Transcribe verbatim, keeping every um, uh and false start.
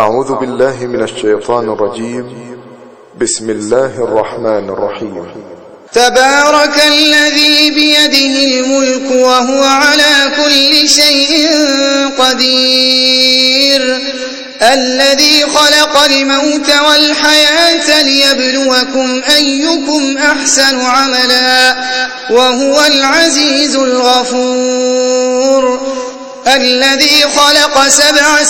أعوذ بالله من الشيطان الرجيم. بسم الله الرحمن الرحيم. تبارك الذي بيده الملك وهو على كل شيء قدير، الذي خلق الموت والحياة ليبلوكم أيكم أحسن عملا وهو العزيز الغفور، الذي خلق سبع